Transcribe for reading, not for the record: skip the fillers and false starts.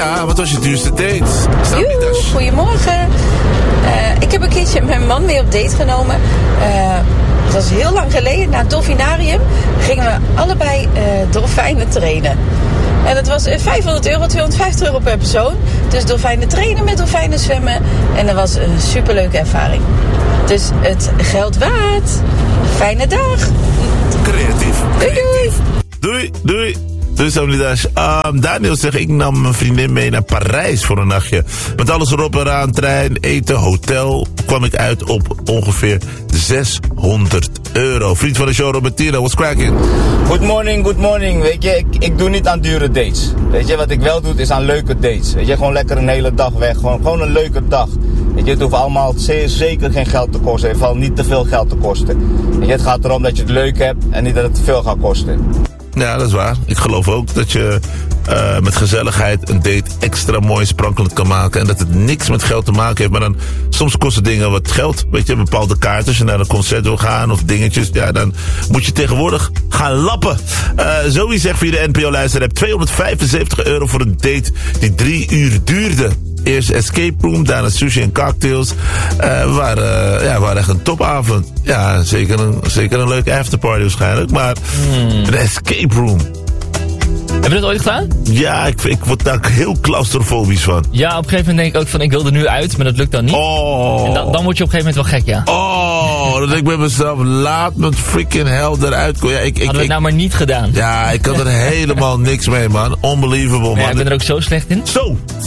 Ja, wat was je duurste date? Joe, goedemorgen. Ik heb een keertje mijn man mee op date genomen. Het was heel lang geleden. Naar het dolfinarium gingen we allebei dolfijnen trainen. En dat was €500, €250 per persoon. Dus dolfijnen trainen met dolfijnen zwemmen. En dat was een superleuke ervaring. Dus het geld waard. Fijne dag. Creatief. Doei. Doei. Dus Daniel zegt, ik nam mijn vriendin mee naar Parijs voor een nachtje. Met alles erop en eraan, trein, eten, hotel, kwam ik uit op ongeveer €600. Vriend van de show, Robertino, what's cracking? Good morning. Weet je, ik doe niet aan dure dates. Weet je, wat ik wel doe is aan leuke dates. Weet je, gewoon lekker een hele dag weg. Gewoon een leuke dag. Weet je, het hoeft allemaal zeker geen geld te kosten. In ieder geval niet te veel geld te kosten. Weet je, het gaat erom dat je het leuk hebt en niet dat het te veel gaat kosten. Ja, dat is waar. Ik geloof ook dat je met gezelligheid een date extra mooi sprankelend kan maken. En dat het niks met geld te maken heeft. Maar dan soms kosten dingen wat geld. Weet je, bepaalde kaarten. Als je naar een concert wil gaan of dingetjes. Ja, dan moet je tegenwoordig gaan lappen. Zowie zegt via de NPO-luisteraar. Heb €275 voor een date die 3 uur duurde. Eerst escape room, daarna sushi en cocktails. Waren echt een topavond. Ja, zeker een leuke afterparty waarschijnlijk. Maar een escape room. Heb je dat ooit gedaan? Ja, ik word daar heel claustrofobisch van. Ja, op een gegeven moment denk ik ook van, ik wil er nu uit, maar dat lukt dan niet. Oh. En dan word je op een gegeven moment wel gek, ja. Oh, dan denk ik bij mezelf, laat me freaking hell eruit komen. Ja, Hadden we het nou maar niet gedaan. Ja, ik had er helemaal niks mee, man. Unbelievable, man. Ja, ik ben er ook zo slecht in. Zo!